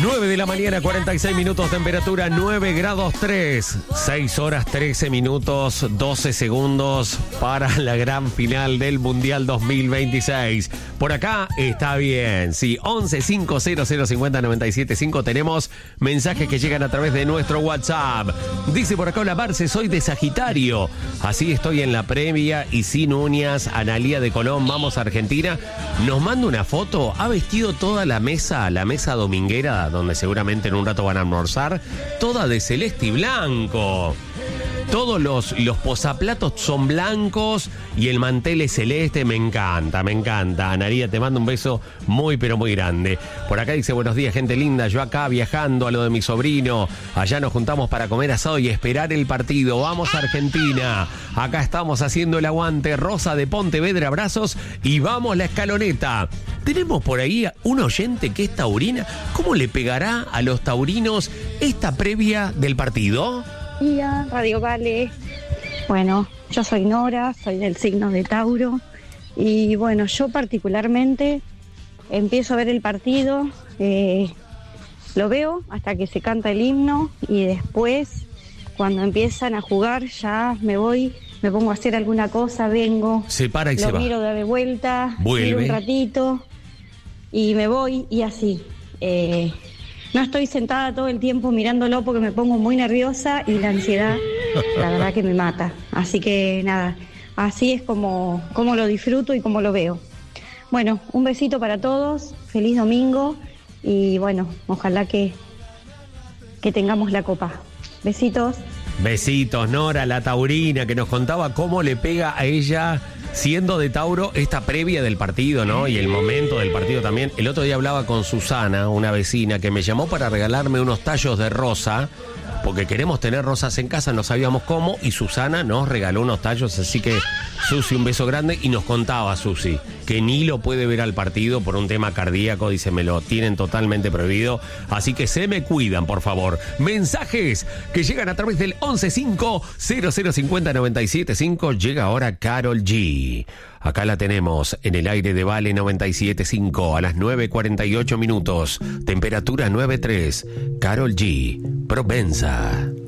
9 de la mañana, 46 minutos, temperatura 9 grados 3, 6 horas 13 minutos, 12 segundos para la gran final del Mundial 2026. Por acá está bien, sí, 11 500 50 97 5. Tenemos mensajes que llegan a través de nuestro WhatsApp. Dice por acá, hola Marce, soy de Sagitario. Así estoy en la previa y sin uñas. Analía de Colón, vamos a Argentina. Nos manda una foto, ha vestido toda la mesa dominguera, donde seguramente en un rato van a almorzar, toda de celeste y blanco. Todos los posaplatos son blancos y el mantel es celeste. Me encanta, me encanta. Analía, te mando un beso muy, pero muy grande. Por acá dice, buenos días, gente linda. Yo acá viajando a lo de mi sobrino. Allá nos juntamos para comer asado y esperar el partido. Vamos a Argentina. Acá estamos haciendo el aguante. Rosa de Pontevedra, abrazos. Y vamos la escaloneta. Tenemos por ahí un oyente que es taurina. ¿Cómo le pegará a los taurinos esta previa del partido? Día, Radio Vale. Bueno, yo soy Nora, soy del signo de Tauro y bueno, yo particularmente empiezo a ver el partido, lo veo hasta que se canta el himno y después cuando empiezan a jugar ya me voy, me pongo a hacer alguna cosa, vengo, se para y lo se va, miro de vuelta, vuelve miro un ratito y me voy y así. No estoy sentada todo el tiempo mirándolo porque me pongo muy nerviosa y la ansiedad, la verdad que me mata. Así que nada, así es como lo disfruto y como lo veo. Bueno, un besito para todos, feliz domingo y bueno, ojalá que tengamos la copa. Besitos. Besitos, Nora, la taurina, que nos contaba cómo le pega a ella, siendo de Tauro, esta previa del partido, ¿no? Y el momento del partido también. El otro día hablaba con Susana, una vecina, que me llamó para regalarme unos tallos de rosa, porque queremos tener rosas en casa, no sabíamos cómo, y Susana nos regaló unos tallos, así que Susi, un beso grande, y nos contaba Susi que ni lo puede ver al partido por un tema cardíaco, dice, me lo tienen totalmente prohibido, así que se me cuidan, por favor. Mensajes que llegan a través del 115-0050-975, llega ahora Karol G. Acá la tenemos en el aire de Vale 97.5 a las 9:48 minutos, temperatura 9.3, Karol G, Provenza.